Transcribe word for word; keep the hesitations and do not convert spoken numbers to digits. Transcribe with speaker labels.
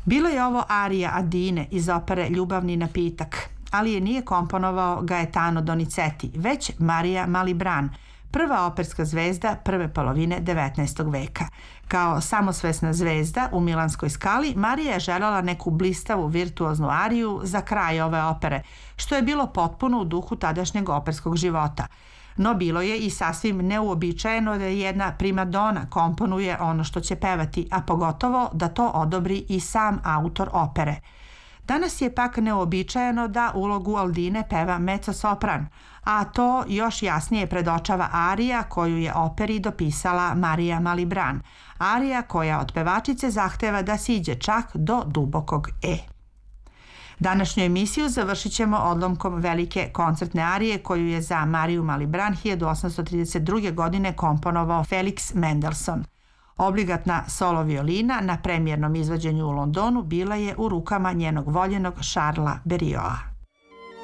Speaker 1: Bilo je ovo arija Adine iz opere Ljubavni napitak, ali je nije komponovao Gaetano Donizetti, već Marija Malibran, prva operska zvezda prve polovine devetnaestog veka. Kao samosvesna zvezda u Milanskoj Skali, Marija je željela neku blistavu virtuoznu ariju za kraj ove opere, što je bilo potpuno u duhu tadašnjeg operskog života. No bilo je i sasvim neuobičajeno da jedna primadona komponuje ono što će pevati, a pogotovo da to odobri i sam autor opere. Danas je pak neuobičajeno da ulogu Aldine peva mezzo-sopran, a to još jasnije predočava arija koju je operi dopisala Marija Malibran, arija koja od pevačice zahteva da siđe čak do dubokog E. Današnju emisiju završit ćemo odlomkom velike koncertne arije koju je za Mariju Malibran hiljadu osamsto trideset druge. godine komponovao Felix Mendelssohn. Obligatna solo violina na premijernom izvođenju u Londonu bila je u rukama njenog voljenog Charlesa Berlioza.